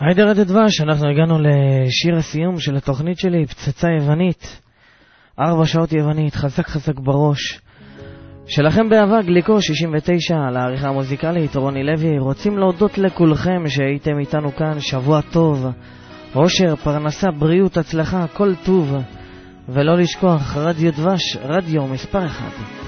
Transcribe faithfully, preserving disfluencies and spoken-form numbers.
היי דרד דבש, אנחנו הגענו לשיר הסיום של התוכנית שלי, פצצה יוונית. ארבע שעות יוונית, חזק חזק בראש. שלכם באהבה, גליקו שישים ותשע, על העריכה המוזיקלית, רוני לוי. רוצים להודות לכולכם שהייתם איתנו כאן, שבוע טוב. אושר, פרנסה, בריאות, הצלחה, כל טוב. ולא לשכוח, רדיו דבש, רדיו מספר אחד.